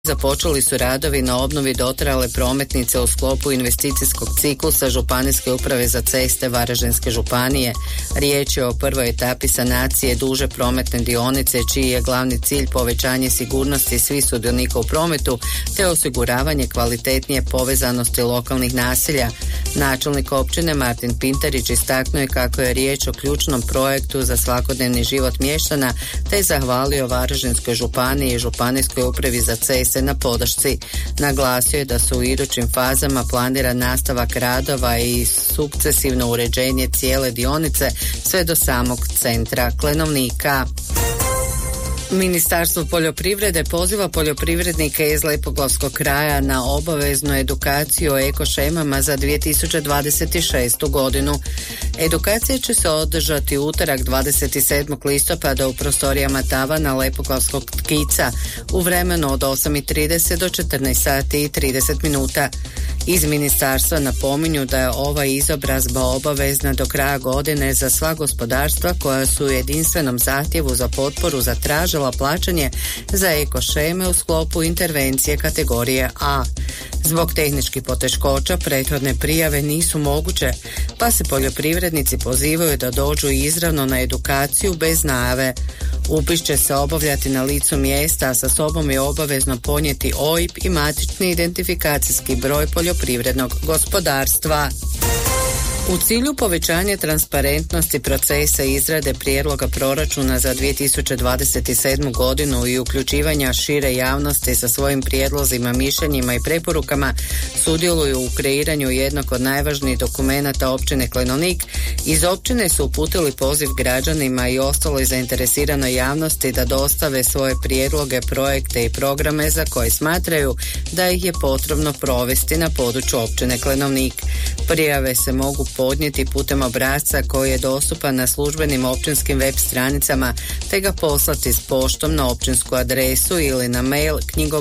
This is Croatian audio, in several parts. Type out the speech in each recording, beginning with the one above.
Započeli su radovi na obnovi dotrajale prometnice u sklopu investicijskog ciklusa Županijske uprave za ceste Varaždinske županije. Riječ je o prvoj etapi sanacije duže prometne dionice čiji je glavni cilj povećanje sigurnosti svih sudionika u prometu te osiguravanje kvalitetnije povezanosti lokalnih naselja. Načelnik općine Martin Pintarić istaknuo je kako je riječ o ključnom projektu za svakodnevni život mještana te zahvalio Varaždinskoj županiji i Županijskoj upravi za ceste na podršci. Naglasio je da su u idućim fazama planiran nastavak radova i sukcesivno uređenje cijele dionice sve do samog centra Klenovnika. Ministarstvo poljoprivrede poziva poljoprivrednike iz Lepoglavskog kraja na obaveznu edukaciju o ekošemama za 2026. godinu. Edukacija će se održati u utorak 27. listopada u prostorijama tavana Lepoglavskog tkica u vremenu od 8:30 do 14:30 minuta. Iz ministarstva napominju da je ova izobrazba obavezna do kraja godine za sva gospodarstva koja su u jedinstvenom zahtjevu za potporu zatražila plaćanje za ekošeme u sklopu intervencije kategorije A. Zbog tehničkih poteškoća prethodne prijave nisu moguće, pa se poljoprivrednici pozivaju da dođu izravno na edukaciju bez najave. Upis će se obavljati na licu mjesta, a sa sobom je obavezno ponijeti OIB i matični identifikacijski broj poljoprivrednog gospodarstva. U cilju povećanja transparentnosti procesa izrade prijedloga proračuna za 2027. godinu i uključivanja šire javnosti sa svojim prijedlozima, mišljenjima i preporukama sudjeluju u kreiranju jednog od najvažnijih dokumenata općine Klenovnik. Iz općine su uputili poziv građanima i ostaloj zainteresiranoj javnosti da dostave svoje prijedloge, projekte i programe za koje smatraju da ih je potrebno provesti na području općine Klenovnik. Prijave se mogu podnijeti putem obrasca koji je dostupan na službenim općinskim web stranicama te ga poslati s poštom na općinsku adresu ili na mail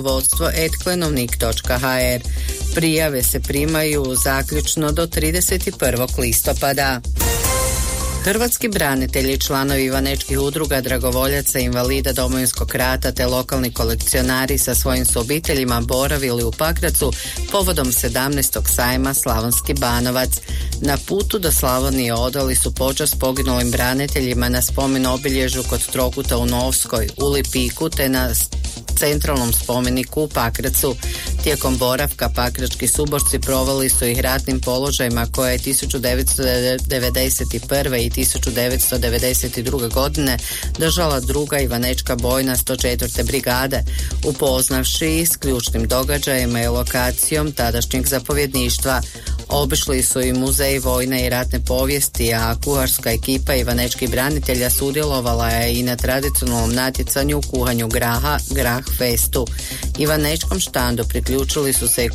knjigovodstvo@klenovnik.hr. Prijave se primaju zaključno do 31. listopada. Hrvatski branitelji, članovi ivanečkih udruga, dragovoljaca, invalida Domovinskog rata te lokalni kolekcionari sa svojim su obiteljima boravili u Pakracu povodom 17. sajma Slavonski Banovac. Na putu do Slavonije odali su počast poginulim braniteljima na spomen obilježju kod Trokuta u Novskoj, u Lipiku te na centralnom spomeniku u Pakracu. Tijekom boravka pakrački suborci proveli su ih ratnim položajima koje je 1991. i 1992. godine držala druga ivanečka bojna 104. brigade, upoznavši s ključnim događajima i lokacijom tadašnjeg zapovjedništva. Obišli su i muzej vojne i ratne povijesti, a kuharska ekipa ivanečkih branitelja sudjelovala je i na tradicionalnom natjecanju u kuhanju graha, Grah Festu. Ivanečkom štandu priključili su se i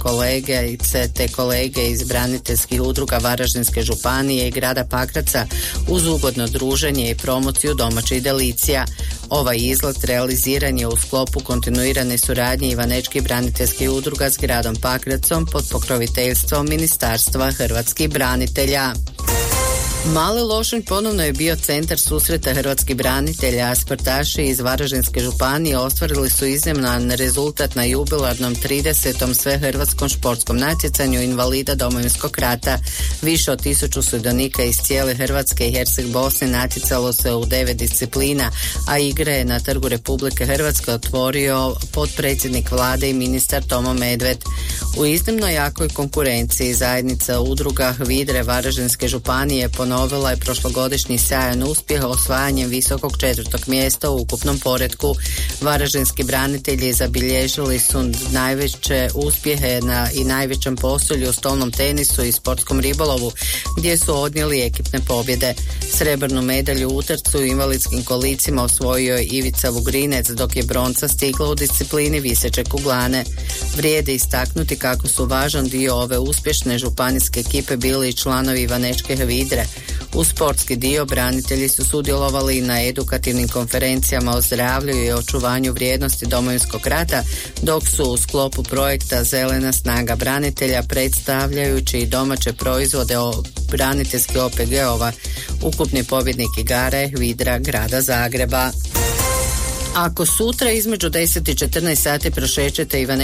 kolege iz braniteljskih udruga Varaždinske županije i grada Pakraca uz ugodno druženje i promociju domaćih delicija. Ovaj izlet realiziran je u sklopu kontinuirane suradnje ivanečkih braniteljskih udruga s gradom Pakracom pod pokroviteljstvom Ministarstva hrvatskih branitelja. Mali Lošinj ponovno je bio centar susreta hrvatskih branitelja, a sportaši iz Varaždinske županije ostvarili su izniman rezultat na jubilarnom 30. svehrvatskom športskom natjecanju invalida Domovinskog rata. Više od 1000 sudionika iz cijele Hrvatske i Herceg Bosne natjecalo se u 9 disciplina, a igre je na Trgu Republike Hrvatske otvorio potpredsjednik vlade i ministar Tomo Medved. U iznimno jakoj konkurenciji zajednica udruga HVIDRE Varaždinske županije ponovila je prošlogodišnji sjajan uspjeh osvajanjem visokog 4. mjesta u ukupnom poretku. Varaždinski branitelji zabilježili su najveće uspjehe i najvećem postolju u stolnom tenisu i sportskom ribolovu, gdje su odnijeli ekipne pobjede. Srebrnu medalju u utrcu u invalidskim kolicima osvojio je Ivica Vugrinec, dok je bronca stigla u disciplini viseće kuglane. Vrijedi istaknuti kako su važan dio ove uspješne županijske ekipe bili i članovi ivanečke HVIDRE. U sportski dio branitelji su sudjelovali na edukativnim konferencijama o zdravlju i očuvanju vrijednosti Domovinskog rata, dok su u sklopu projekta Zelena snaga branitelja predstavljajući i domaće proizvode braniteljskih OPG-ova. Ukupni pobjednik igara je HVIDRA grada Zagreba. Ako sutra između 10 i 14 sati prošećete